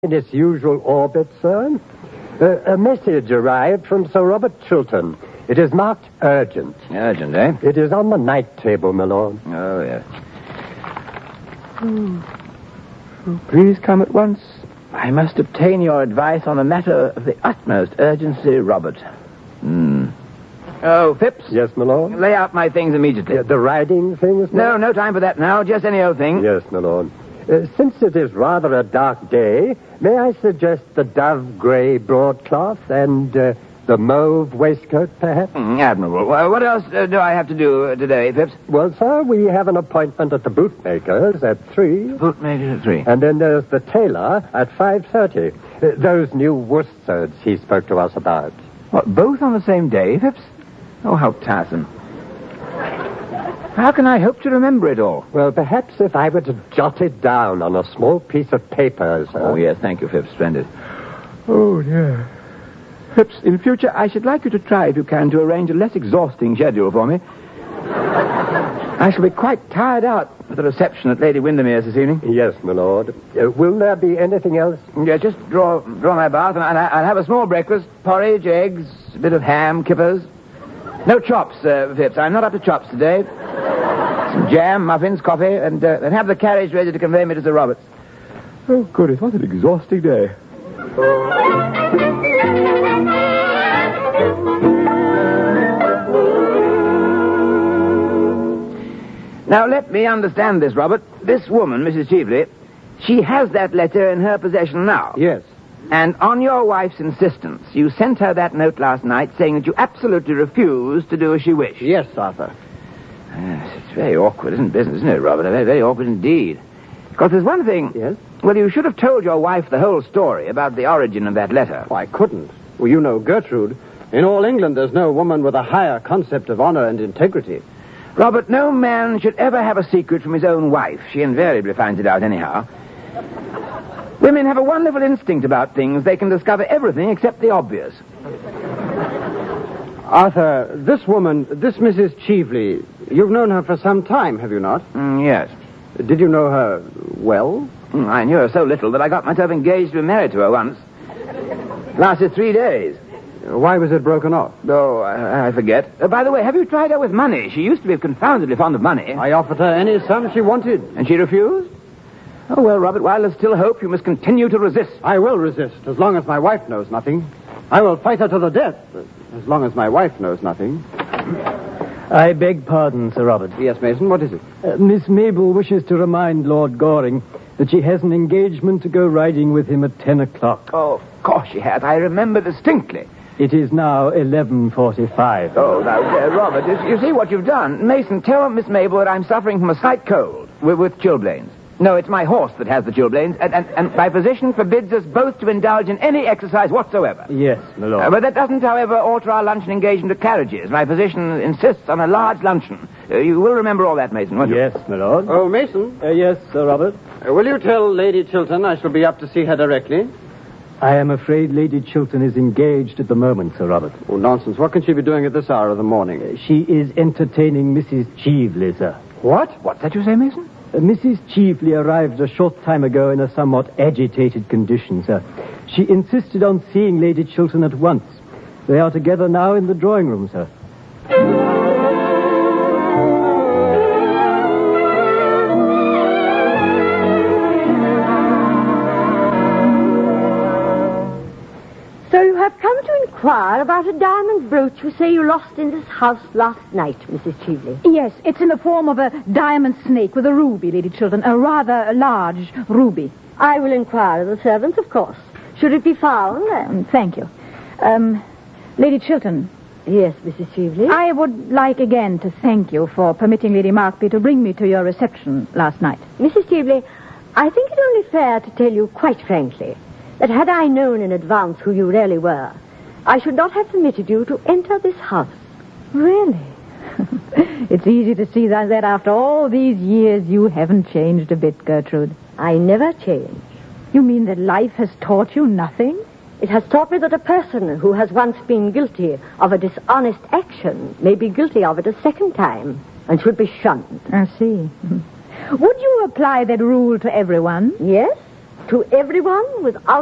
in its usual orbit, sir. A message arrived from Sir Robert Chiltern. It is marked urgent. Urgent, eh? It is on the night table, my lord. Oh, yes. Please come at once. I must obtain your advice on a matter of the utmost urgency, Robert. Oh, Phipps? Yes, my lord? Lay out my things immediately. The riding things? No time for that now. Just any old thing. Yes, my lord. Since it is rather a dark day, may I suggest the dove grey broadcloth and the mauve waistcoat, perhaps? Admirable. What else do I have to do today, Phipps? Well, sir, we have an appointment at the bootmaker's at 3. Bootmaker's at 3. And then there's the tailor at 5:30. Those new worsteds he spoke to us about. What, both on the same day, Phipps? Oh, how tiresome. How can I hope to remember it all? Well, perhaps if I were to jot it down on a small piece of paper, sir. Oh, yes, thank you, Phipps. Splendid. Oh, dear. Phipps, in future, I should like you to try, if you can, to arrange a less exhausting schedule for me. I shall be quite tired out at the reception at Lady Windermere's this evening. Yes, my lord. Will there be anything else? Yeah, just draw my bath, and I'll have a small breakfast. Porridge, eggs, a bit of ham, kippers. No chops, Phipps. I'm not up to chops today. Some jam, muffins, coffee, and have the carriage ready to convey me to Sir Robert's. Oh, goodness, what an exhausting day. Now, let me understand this, Robert. This woman, Mrs. Cheveley, she has that letter in her possession now. Yes. And on your wife's insistence, you sent her that note last night saying that you absolutely refused to do as she wished. Yes, Arthur. Yes, it's very awkward, isn't it, Robert? Very, very awkward indeed. Because there's one thing... Yes? Well, you should have told your wife the whole story about the origin of that letter. Oh, I couldn't. Well, you know Gertrude. In all England, there's no woman with a higher concept of honor and integrity. Robert, no man should ever have a secret from his own wife. She invariably finds it out anyhow. Women have a wonderful instinct about things. They can discover everything except the obvious. Arthur, this woman, this Mrs. Cheveley, you've known her for some time, have you not? Yes. Did you know her well? I knew her so little that I got myself engaged to be married to her once. Lasted 3 days. Why was it broken off? Oh, I forget. By the way, have you tried her with money? She used to be confoundedly fond of money. I offered her any sum she wanted. And she refused? Oh, well, Robert, while there's still hope, you must continue to resist. I will resist, as long as my wife knows nothing. I will fight her to the death, as long as my wife knows nothing. I beg pardon, Sir Robert. Yes, Mason, what is it? Miss Mabel wishes to remind Lord Goring that she has an engagement to go riding with him at 10 o'clock. Oh, of course she has. I remember distinctly. It is now 11:45. Oh, now, Robert, you see what you've done. Mason, tell Miss Mabel that I'm suffering from a slight cold with chilblains. No, it's my horse that has the chilblains, and my physician forbids us both to indulge in any exercise whatsoever. Yes, my lord. But that doesn't, however, alter our luncheon engagement to carriages. My physician insists on a large luncheon. You will remember all that, Mason, won't you? Yes, my lord. Oh, Mason? Yes, Sir Robert. Will you tell Lady Chiltern I shall be up to see her directly? I am afraid Lady Chiltern is engaged at the moment, Sir Robert. Oh, nonsense. What can she be doing at this hour of the morning? She is entertaining Mrs. Cheveley, sir. What? What's that you say, Mason? Mrs. Cheveley arrived a short time ago in a somewhat agitated condition, sir. She insisted on seeing Lady Chiltern at once. They are together now in the drawing room, sir. So you have come to inquire about a diamond brooch you say you lost in this house last night, Mrs. Cheveley. Yes, it's in the form of a diamond snake with a ruby, Lady Chiltern. A rather large ruby. I will inquire of the servants, of course. Should it be found? Thank you. Lady Chiltern. Yes, Mrs. Cheveley. I would like again to thank you for permitting Lady Markby to bring me to your reception last night. Mrs. Cheveley, I think it only fair to tell you quite frankly that had I known in advance who you really were, I should not have permitted you to enter this house. Really? It's easy to see that after all these years you haven't changed a bit, Gertrude. I never change. You mean that life has taught you nothing? It has taught me that a person who has once been guilty of a dishonest action may be guilty of it a second time and should be shunned. I see. Would you apply that rule to everyone? Yes, To everyone, without